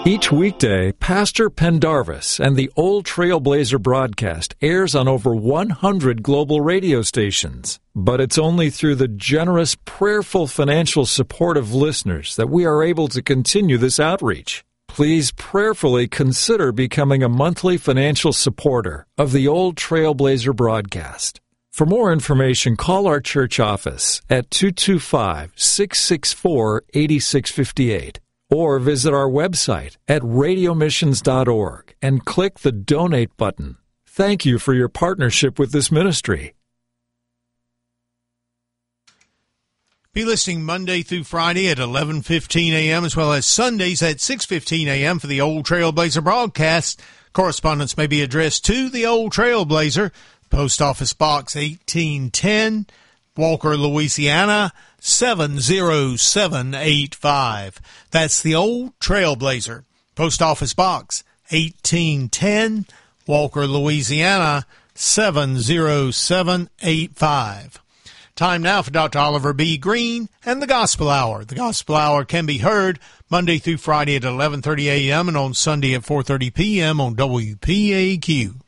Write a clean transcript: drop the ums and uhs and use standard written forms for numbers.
Each weekday, Pastor Pendarvis and the Old Trailblazer broadcast airs on over 100 global radio stations. But it's only through the generous, prayerful financial support of listeners that we are able to continue this outreach. Please prayerfully consider becoming a monthly financial supporter of the Old Trailblazer broadcast. For more information, call our church office at 225-664-8658 or visit our website at radiomissions.org and click the Donate button. Thank you for your partnership with this ministry. Be listening Monday through Friday at 11:15 a.m. as well as Sundays at 6:15 a.m. for the Old Trailblazer broadcast. Correspondence may be addressed to the Old Trailblazer, Post Office Box 1810, Walker, Louisiana, 70785. That's the Old Trailblazer, Post Office Box 1810, Walker, Louisiana, 70785. Time now for Dr. Oliver B. Green and the Gospel Hour. The Gospel Hour can be heard Monday through Friday at 11:30 a.m. and on Sunday at 4:30 p.m. on WPAQ.